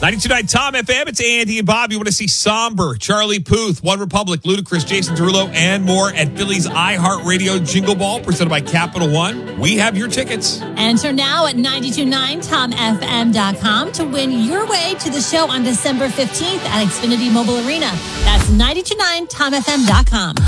92.9 Tom FM, it's Andy and Bob. You want to see Somber, Charlie Puth, One Republic, Ludacris, Jason Derulo, and more at Philly's iHeartRadio Jingle Ball, presented by Capital One. We have your tickets. Enter now at 929tomfm.com to win your way to the show on December 15th at Xfinity Mobile Arena. That's 929tomfm.com.